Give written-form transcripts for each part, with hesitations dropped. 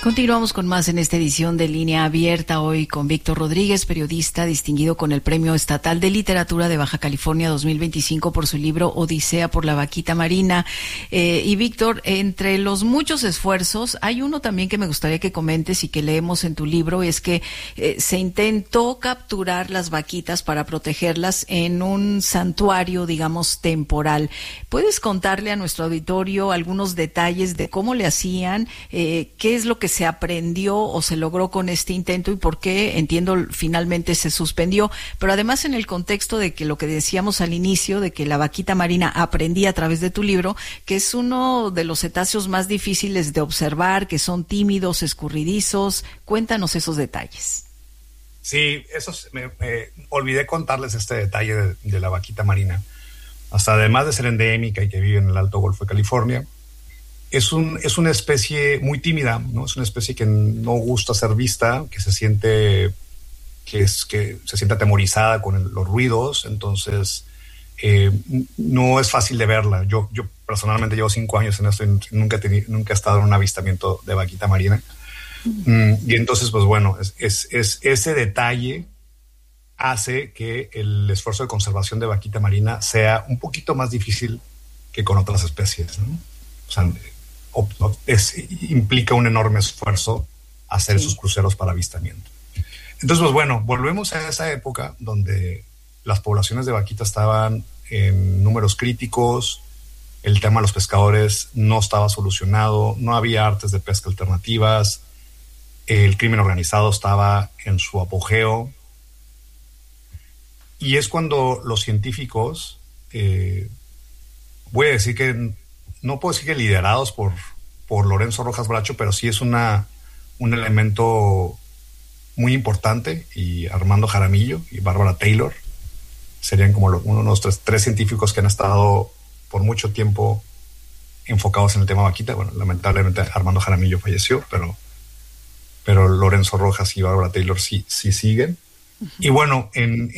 Continuamos con más en esta edición de Línea Abierta, hoy con Víctor Rodríguez, periodista distinguido con el Premio Estatal de Literatura de Baja California 2025 por su libro Odisea por la vaquita marina. Y Víctor, entre los muchos esfuerzos, hay uno también que me gustaría que comentes y que leemos en tu libro, es que se intentó capturar las vaquitas para protegerlas en un santuario, digamos, temporal. ¿Puedes contarle a nuestro auditorio algunos detalles de cómo le hacían, qué es lo que se aprendió o se logró con este intento y por qué, entiendo, finalmente se suspendió, pero además en el contexto de que lo que decíamos al inicio, de que la vaquita marina aprendía a través de tu libro, que es uno de los cetáceos más difíciles de observar, que son tímidos, escurridizos? Cuéntanos esos detalles. Sí, me olvidé contarles este detalle de la vaquita marina. Hasta además de ser endémica y que vive en el Alto Golfo de California, es una especie muy tímida, ¿no? Es una especie que no gusta ser vista, que se siente atemorizada con los ruidos, entonces no es fácil de verla. Yo personalmente llevo 5 años en esto y nunca he estado en un avistamiento de vaquita marina. Y entonces, pues bueno, es ese detalle hace que el esfuerzo de conservación de vaquita marina sea un poquito más difícil que con otras especies, ¿no? O sea, implica un enorme esfuerzo hacer esos cruceros para avistamiento. Entonces, pues bueno, volvemos a esa época donde las poblaciones de vaquitas estaban en números críticos, el tema de los pescadores no estaba solucionado, no había artes de pesca alternativas, el crimen organizado estaba en su apogeo, y es cuando los científicos, voy a decir que no puedo decir que liderados por Lorenzo Rojas Bracho, pero sí es un elemento muy importante, y Armando Jaramillo y Bárbara Taylor serían como uno de los tres científicos que han estado por mucho tiempo enfocados en el tema vaquita. Bueno, lamentablemente Armando Jaramillo falleció, pero Lorenzo Rojas y Bárbara Taylor sí siguen. Uh-huh. Y bueno, en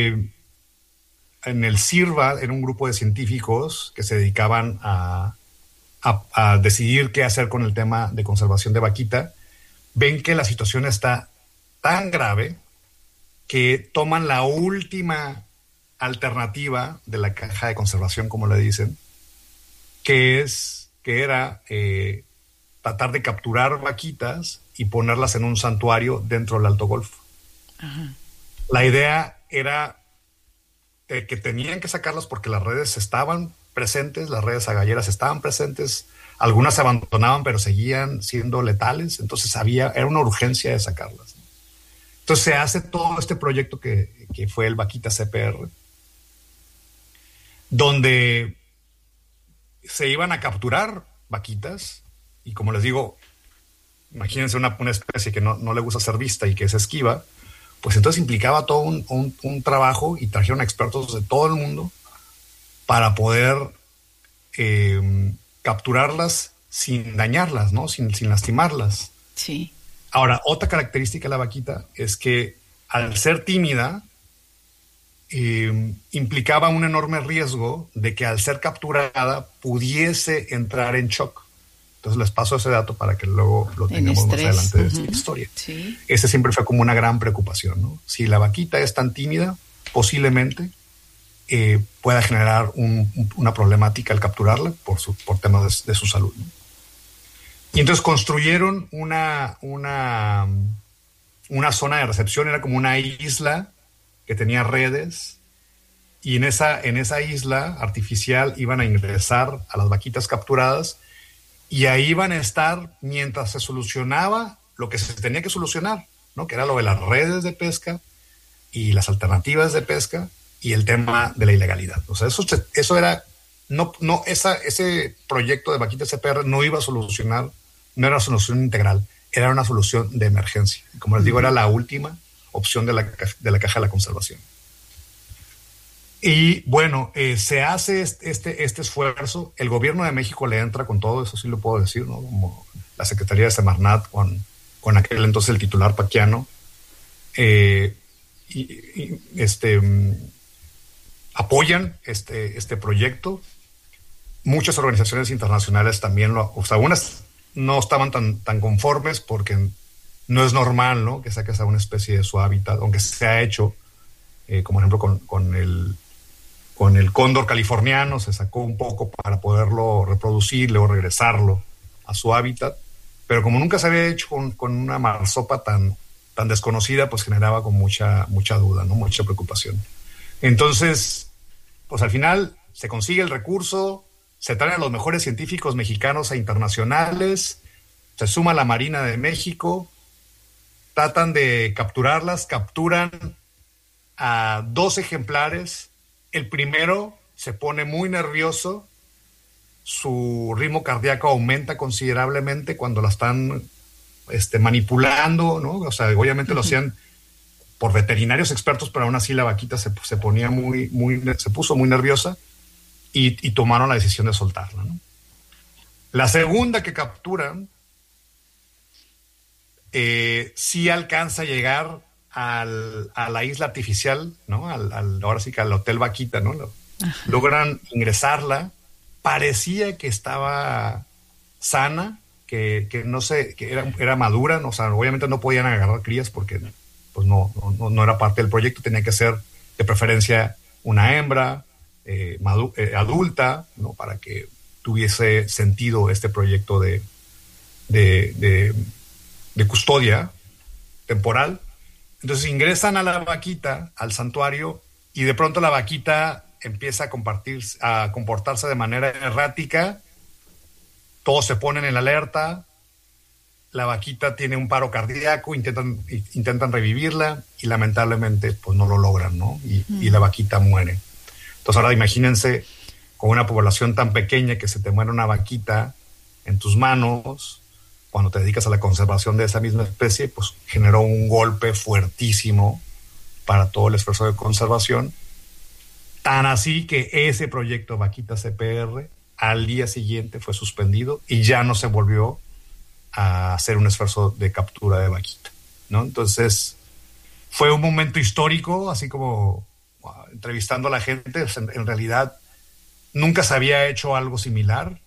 el CIRVA era un grupo de científicos que se dedicaban a decidir qué hacer con el tema de conservación de vaquita. Ven que la situación está tan grave que toman la última alternativa de la caja de conservación, como le dicen, que era tratar de capturar vaquitas y ponerlas en un santuario dentro del Alto Golfo. Uh-huh. La idea era que tenían que sacarlas porque las redes estaban presentes, las redes agalleras estaban presentes, algunas se abandonaban pero seguían siendo letales, entonces era una urgencia de sacarlas. Entonces se hace todo este proyecto que fue el Vaquita CPR, donde se iban a capturar vaquitas, y como les digo, imagínense una especie que no le gusta ser vista y que es esquiva, pues entonces implicaba todo un trabajo, y trajeron expertos de todo el mundo para poder capturarlas sin dañarlas, ¿no? Sin lastimarlas. Sí. Ahora, otra característica de la vaquita es que al ser tímida, implicaba un enorme riesgo de que al ser capturada pudiese entrar en shock. Entonces les paso ese dato para que luego lo tengamos más adelante de esta historia. Sí. Ese siempre fue como una gran preocupación, ¿no? Si la vaquita es tan tímida, posiblemente pueda generar una problemática al capturarla por temas de su salud, ¿no? Y entonces construyeron una zona de recepción, era como una isla que tenía redes, y en esa isla artificial iban a ingresar a las vaquitas capturadas, y ahí iban a estar mientras se solucionaba lo que se tenía que solucionar, ¿no? Que era lo de las redes de pesca y las alternativas de pesca y el tema de la ilegalidad. O sea, eso era, ese proyecto de Vaquita CPR no iba a solucionar, no era una solución integral, era una solución de emergencia. Como les digo, era la última opción de la caja de la conservación. Y bueno, se hace este esfuerzo. El gobierno de México le entra con todo, eso sí lo puedo decir, ¿no? Como la Secretaría de Semarnat con aquel entonces el titular Paquiano, apoyan este proyecto. Muchas organizaciones internacionales también unas no estaban tan conformes porque no es normal, ¿no?, que saques a una especie de su hábitat, aunque se ha hecho, como ejemplo con el cóndor californiano, se sacó un poco para poderlo reproducir, luego regresarlo a su hábitat, pero como nunca se había hecho con una marsopa tan desconocida, pues generaba con mucha duda, ¿no?, mucha preocupación. Entonces, pues al final se consigue el recurso, se traen a los mejores científicos mexicanos e internacionales, se suma la Marina de México, tratan de capturarlas, capturan a 2 ejemplares. El primero se pone muy nervioso, su ritmo cardíaco aumenta considerablemente cuando la están manipulando, ¿no? O sea, obviamente lo hacían por veterinarios expertos, pero aún así la vaquita se ponía se puso muy nerviosa y tomaron la decisión de soltarla, ¿no? La segunda que capturan sí alcanza a llegar a la isla artificial, ¿no? Ahora sí que al Hotel Vaquita, ¿no? Logran ingresarla. Parecía que estaba sana, que no sé, que era madura, ¿no? O sea, obviamente no podían agarrar crías porque pues no era parte del proyecto, tenía que ser de preferencia una hembra adulta, ¿no?, para que tuviese sentido este proyecto de custodia temporal. Entonces ingresan a la vaquita, al santuario, y de pronto la vaquita empieza a comportarse de manera errática, todos se ponen en alerta, la vaquita tiene un paro cardíaco, intentan revivirla y lamentablemente pues no lo logran, ¿no? Y la vaquita muere. Entonces ahora imagínense, con una población tan pequeña, que se te muere una vaquita en tus manos, cuando te dedicas a la conservación de esa misma especie, pues generó un golpe fuertísimo para todo el esfuerzo de conservación. Tan así que ese proyecto Vaquita CPR al día siguiente fue suspendido y ya no se volvió a hacer un esfuerzo de captura de vaquita, ¿no? Entonces fue un momento histórico, así como entrevistando a la gente. En realidad nunca se había hecho algo similar.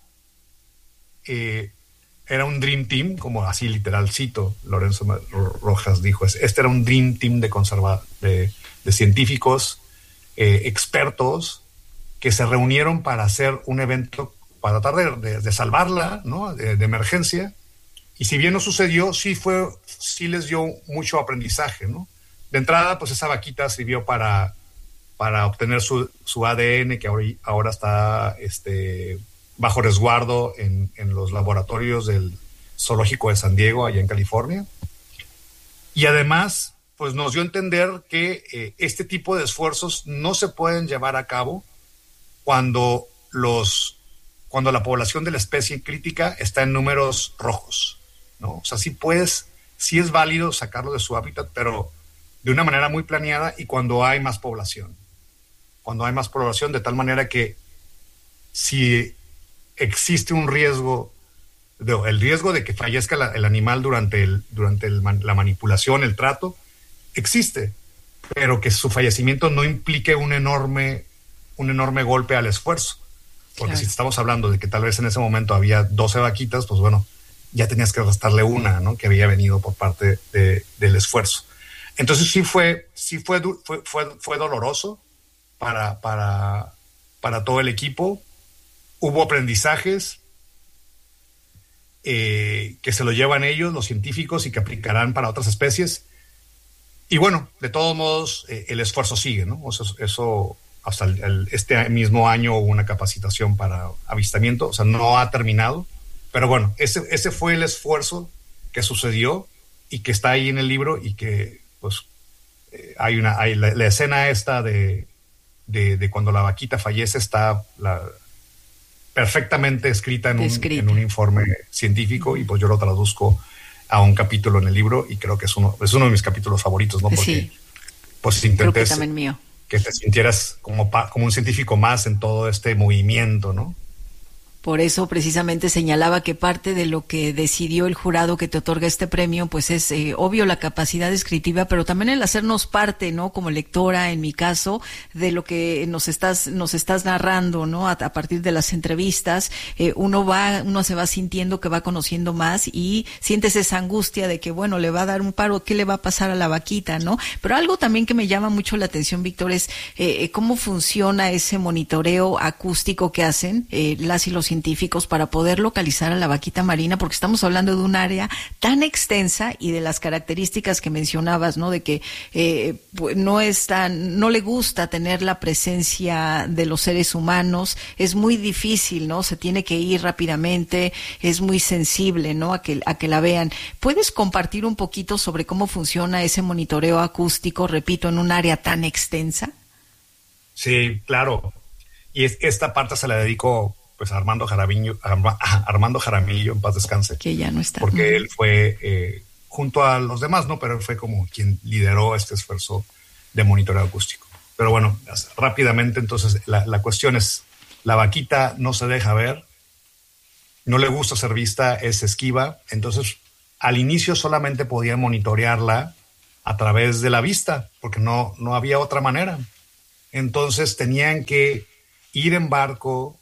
Era un Dream Team, como así literal cito, Lorenzo Rojas dijo, este era un Dream Team de científicos expertos que se reunieron para hacer un evento, para tratar de salvarla, ¿no?, de emergencia. Y si bien no sucedió, sí les dio mucho aprendizaje, ¿no? De entrada, pues esa vaquita sirvió para obtener su ADN, que ahora está bajo resguardo en los laboratorios del Zoológico de San Diego, allá en California. Y además, pues nos dio a entender que este tipo de esfuerzos no se pueden llevar a cabo cuando la población de la especie crítica está en números rojos, ¿no? O sea, sí es válido sacarlo de su hábitat, pero de una manera muy planeada y cuando hay más población. Cuando hay más población, de tal manera que si existe un riesgo, el riesgo de que fallezca el animal durante la manipulación, el trato, existe, pero que su fallecimiento no implique un enorme golpe al esfuerzo. Porque si estamos hablando de que tal vez en ese momento había 12 vaquitas, pues bueno, ya tenías que restarle una, ¿no?, que había venido por parte del esfuerzo. Entonces sí fue doloroso para todo el equipo. Hubo aprendizajes que se lo llevan ellos, los científicos, y que aplicarán para otras especies. Y bueno, de todos modos, el esfuerzo sigue, ¿no? Eso hasta este mismo año hubo una capacitación para avistamiento, o sea, no ha terminado. Pero bueno, ese fue el esfuerzo que sucedió y que está ahí en el libro, y que pues hay la escena esta de cuando la vaquita fallece está perfectamente escrita en un informe científico, y pues yo lo traduzco a un capítulo en el libro, y creo que es uno de mis capítulos favoritos, ¿no? Porque sí, pues intenté creo que también mío, que te sintieras como un científico más en todo este movimiento, ¿no? Por eso precisamente señalaba que parte de lo que decidió el jurado que te otorga este premio, pues es obvio la capacidad descriptiva, pero también el hacernos parte, ¿no? Como lectora, en mi caso, de lo que nos estás narrando, ¿no? A partir de las entrevistas, uno se va sintiendo que va conociendo más y sientes esa angustia de que, bueno, le va a dar un paro, ¿qué le va a pasar a la vaquita, no? Pero algo también que me llama mucho la atención, Víctor, es cómo funciona ese monitoreo acústico que hacen las y los científicos para poder localizar a la vaquita marina, porque estamos hablando de un área tan extensa y de las características que mencionabas, ¿no? De que no le gusta tener la presencia de los seres humanos, es muy difícil, ¿no? Se tiene que ir rápidamente, es muy sensible, ¿no? A que la vean. ¿Puedes compartir un poquito sobre cómo funciona ese monitoreo acústico, repito, en un área tan extensa? Sí, claro. Y esta parte se la dedico pues a Armando Jaramillo, en paz descanse. Que ya no está. Porque él fue, junto a los demás, ¿no? Pero él fue como quien lideró este esfuerzo de monitoreo acústico. Pero bueno, rápidamente, entonces, la cuestión es, la vaquita no se deja ver, no le gusta ser vista, es esquiva. Entonces, al inicio solamente podían monitorearla a través de la vista, porque no había otra manera. Entonces, tenían que ir en barco,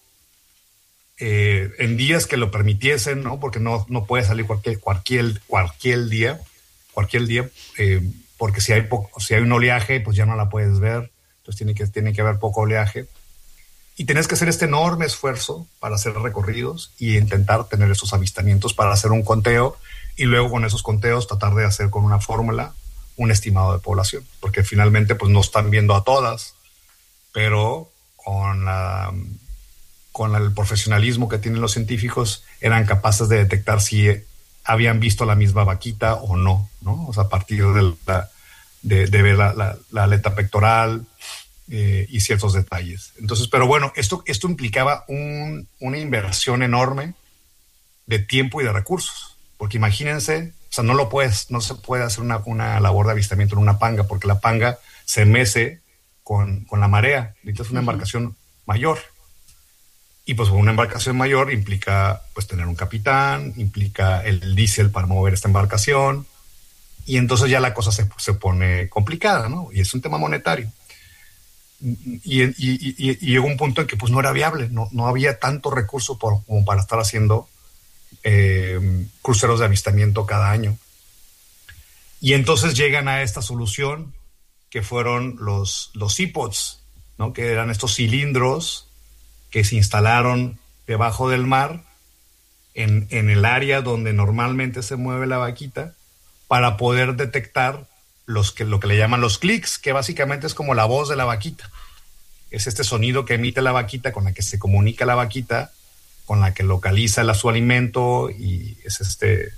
en días que lo permitiesen, ¿no? Porque no puede salir cualquier día, porque si hay un oleaje, pues ya no la puedes ver. Entonces tiene que haber poco oleaje. Y tienes que hacer este enorme esfuerzo para hacer recorridos y intentar tener esos avistamientos para hacer un conteo y luego con esos conteos tratar de hacer con una fórmula un estimado de población, porque finalmente pues no están viendo a todas, pero con el profesionalismo que tienen los científicos, eran capaces de detectar si habían visto la misma vaquita o no, ¿no? O sea, a partir de ver la aleta pectoral y ciertos detalles. Entonces, pero bueno, esto implicaba una inversión enorme de tiempo y de recursos, porque imagínense, o sea, no se puede hacer una labor de avistamiento en una panga, porque la panga se mece con la marea, necesitas una embarcación mayor. Y pues una embarcación mayor implica pues tener un capitán, implica el diésel para mover esta embarcación, y entonces ya la cosa se pone complicada, ¿no? Y es un tema monetario. Y llegó un punto en que pues no era viable, no había tanto recurso como para estar haciendo cruceros de avistamiento cada año. Y entonces llegan a esta solución que fueron los iPods, ¿no? Que eran estos cilindros que se instalaron debajo del mar en el área donde normalmente se mueve la vaquita para poder detectar lo que le llaman los clics, que básicamente es como la voz de la vaquita. Es este sonido que emite la vaquita, con la que se comunica la vaquita, con la que localiza su alimento, y es que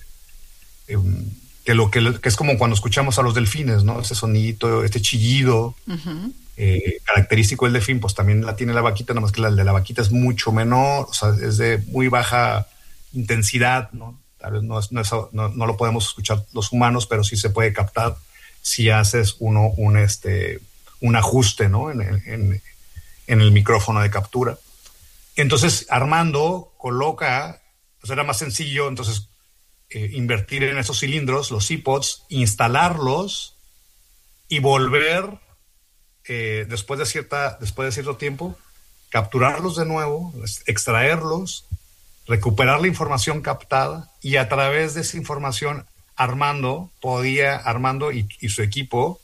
es como cuando escuchamos a los delfines, ¿no? Ese sonidito, este chillido. Uh-huh. Característico del delfín, pues también la tiene la vaquita, nada más que la de la vaquita es mucho menor, o sea, es de muy baja intensidad, ¿no? Tal vez no lo podemos escuchar los humanos, pero sí se puede captar si haces un ajuste, ¿no? En el micrófono de captura. Entonces Armando coloca, pues era más sencillo, entonces invertir en esos cilindros, los iPods, instalarlos y volver después de cierto tiempo, capturarlos de nuevo, extraerlos, recuperar la información captada, y a través de esa información Armando y su equipo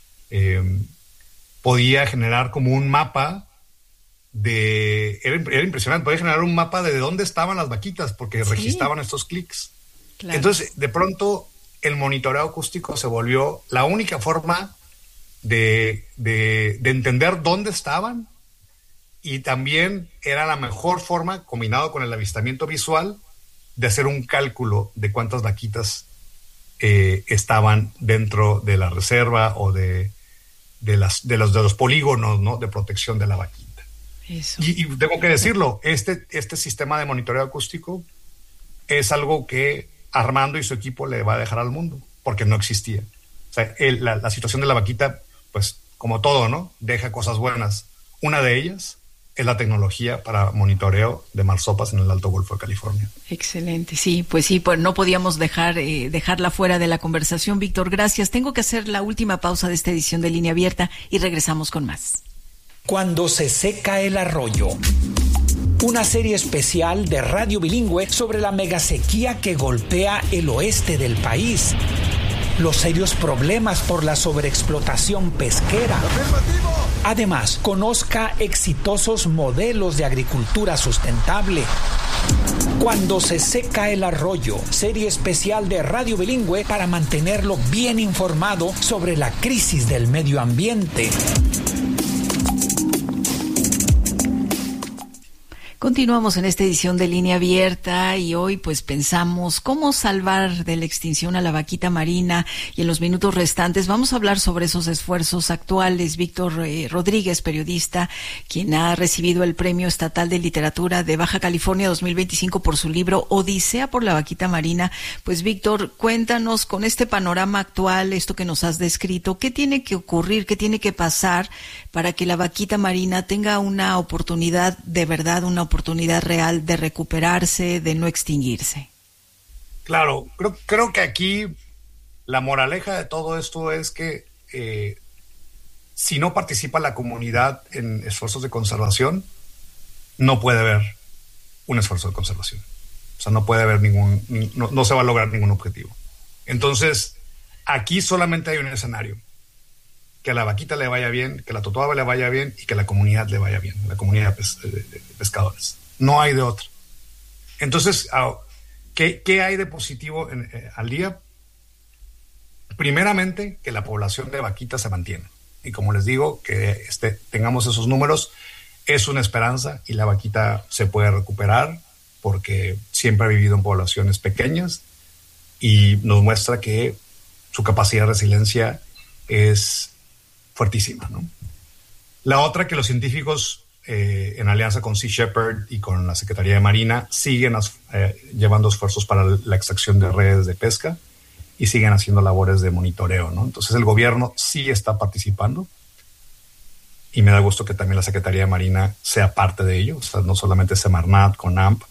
podía generar como un mapa era impresionante, podía generar un mapa de dónde estaban las vaquitas, porque sí registraban estos clics. Claro. Entonces, de pronto, el monitoreo acústico se volvió la única forma de entender dónde estaban, y también era la mejor forma, combinado con el avistamiento visual, de hacer un cálculo de cuántas vaquitas estaban dentro de la reserva o de los polígonos, ¿no? De protección de la vaquita. Eso. Y tengo que decirlo, este sistema de monitoreo acústico es algo que Armando y su equipo le va a dejar al mundo, porque no existía. O sea, la situación de la vaquita, pues como todo, ¿no? Deja cosas buenas. Una de ellas es la tecnología para monitoreo de marsopas en el Alto Golfo de California. Excelente, sí, pues no podíamos dejarla fuera de la conversación. Víctor, gracias. Tengo que hacer la última pausa de esta edición de Línea Abierta y regresamos con más. Cuando se seca el arroyo. Una serie especial de Radio Bilingüe sobre la megasequía que golpea el oeste del país. Los serios problemas por la sobreexplotación pesquera. ¡Afirmativo! Además, conozca exitosos modelos de agricultura sustentable. Cuando se seca el arroyo, serie especial de Radio Bilingüe para mantenerlo bien informado sobre la crisis del medio ambiente. Continuamos en esta edición de Línea Abierta y hoy pues pensamos cómo salvar de la extinción a la vaquita marina, y en los minutos restantes vamos a hablar sobre esos esfuerzos actuales. Víctor Rodríguez, periodista, quien ha recibido el Premio Estatal de Literatura de Baja California 2025 por su libro Odisea por la vaquita marina. Pues Víctor, cuéntanos con este panorama actual, esto que nos has descrito, ¿qué tiene que ocurrir, qué tiene que pasar para que la vaquita marina tenga una oportunidad de verdad, una oportunidad real de recuperarse, de no extinguirse? Claro, creo que aquí la moraleja de todo esto es que si no participa la comunidad en esfuerzos de conservación, no puede haber un esfuerzo de conservación. O sea, no puede haber no se va a lograr ningún objetivo. Entonces, aquí solamente hay un escenario: que a la vaquita le vaya bien, que a la totoaba le vaya bien y que a la comunidad le vaya bien, la comunidad de pescadores. No hay de otra. Entonces, ¿qué hay de positivo al día? Primeramente, que la población de vaquitas se mantiene. Y como les digo, que tengamos esos números es una esperanza, y la vaquita se puede recuperar porque siempre ha vivido en poblaciones pequeñas y nos muestra que su capacidad de resiliencia es fuertísima, ¿no? La otra, que los científicos en alianza con Sea Shepherd y con la Secretaría de Marina siguen llevando esfuerzos para la extracción de redes de pesca y siguen haciendo labores de monitoreo, ¿no? Entonces el gobierno sí está participando, y me da gusto que también la Secretaría de Marina sea parte de ello. O sea, no solamente Semarnat, CONAMP,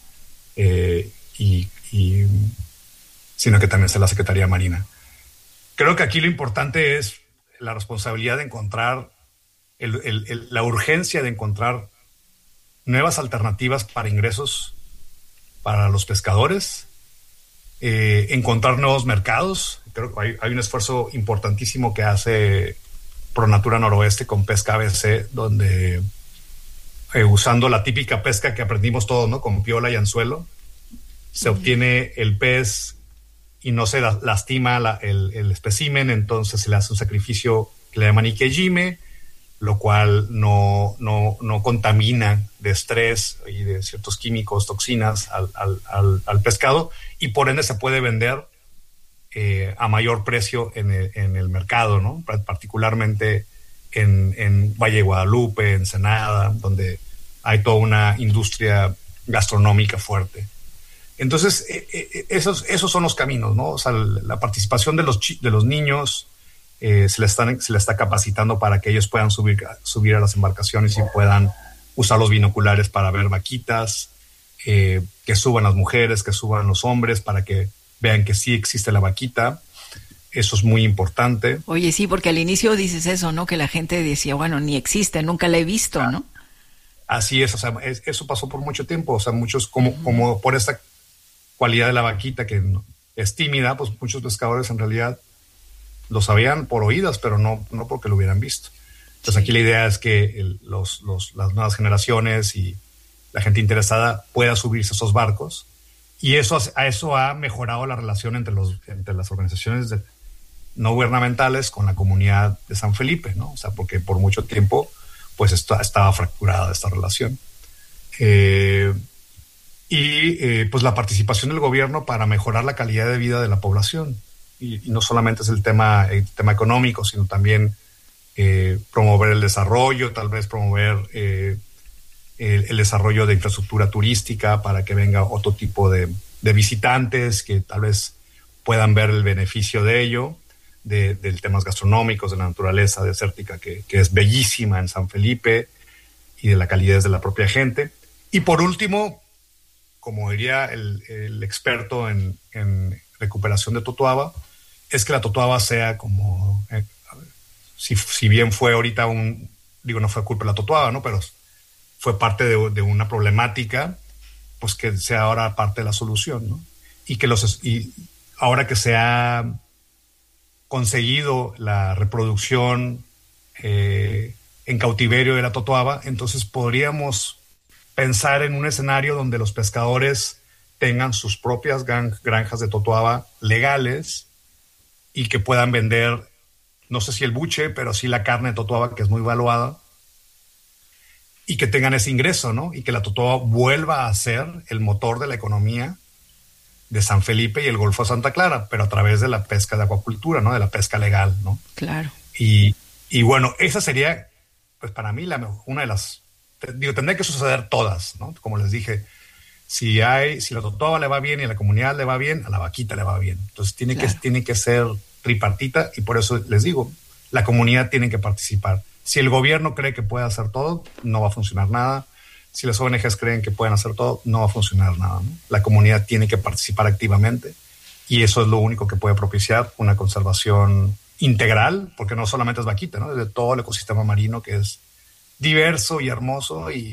sino que también sea la Secretaría de Marina. Creo que aquí lo importante es la responsabilidad de encontrar, la urgencia de encontrar nuevas alternativas para ingresos para los pescadores, encontrar nuevos mercados. Creo que hay un esfuerzo importantísimo que hace Pronatura Noroeste con pesca ABC, donde usando la típica pesca que aprendimos todos, ¿no? Con piola y anzuelo, se obtiene el pez y no se lastima el espécimen. Entonces se le hace un sacrificio que le llaman ikejime, lo cual no contamina de estrés y de ciertos químicos, toxinas al pescado, y por ende se puede vender a mayor precio en el mercado, ¿no? Particularmente en Valle de Guadalupe, Ensenada, donde hay toda una industria gastronómica fuerte. Entonces, esos son los caminos, ¿no? O sea, la participación de los niños, se le está capacitando para que ellos puedan subir a las embarcaciones y puedan usar los binoculares para ver vaquitas, que suban las mujeres, que suban los hombres, para que vean que sí existe la vaquita. Eso es muy importante. Oye, sí, porque al inicio dices eso, ¿no? Que la gente decía, bueno, ni existe, nunca la he visto, ¿no? Así es, o sea, eso pasó por mucho tiempo. O sea, muchos, como por esta cualidad de la vaquita que es tímida, pues muchos pescadores en realidad lo sabían por oídas, pero no porque lo hubieran visto. Entonces aquí la idea es que las nuevas generaciones y la gente interesada pueda subirse a esos barcos, y eso ha mejorado la relación entre las organizaciones no gubernamentales con la comunidad de San Felipe, ¿no? O sea, porque por mucho tiempo pues estaba fracturada esta relación. Pues la participación del gobierno para mejorar la calidad de vida de la población. Y no solamente es el tema económico, sino también promover el desarrollo, tal vez promover el desarrollo de infraestructura turística para que venga otro tipo de visitantes que tal vez puedan ver el beneficio de ello, de temas gastronómicos, de la naturaleza desértica que es bellísima en San Felipe, de la calidez de la propia gente. Y por último, como diría el experto en recuperación de totoaba, es que la totoaba sea como, si bien fue ahorita no fue culpa de la totoaba, ¿no? Pero fue parte de una problemática, pues que sea ahora parte de la solución, ¿no? Y ahora que se ha conseguido la reproducción en cautiverio de la totoaba, entonces podríamos pensar en un escenario donde los pescadores tengan sus propias granjas de totoaba legales y que puedan vender, no sé si el buche, pero sí la carne de totoaba, que es muy valuada, y que tengan ese ingreso, ¿no? Y que la totoaba vuelva a ser el motor de la economía de San Felipe y el Golfo de Santa Clara, pero a través de la pesca de acuacultura, ¿no? De la pesca legal, ¿no? Claro. Y bueno, esa sería, pues para mí, una de las... tendría que suceder todas, ¿no? Como les dije, si la totoaba le va bien y a la comunidad le va bien, a la vaquita le va bien. Entonces tiene que ser tripartita, y por eso les digo, la comunidad tiene que participar. Si el gobierno cree que puede hacer todo, no va a funcionar nada. Si las ONGs creen que pueden hacer todo, no va a funcionar nada, ¿no? La comunidad tiene que participar activamente, y eso es lo único que puede propiciar una conservación integral, porque no solamente es vaquita, ¿no? Es de todo el ecosistema marino, que es diverso y hermoso, y